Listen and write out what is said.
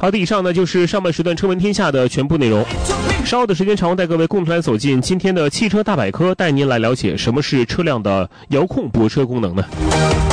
好的，以上呢就是上半时段车闻天下的全部内容。稍后的时间长，带各位共同来走进今天的汽车大百科，带您来了解什么是车辆的遥控泊车功能呢？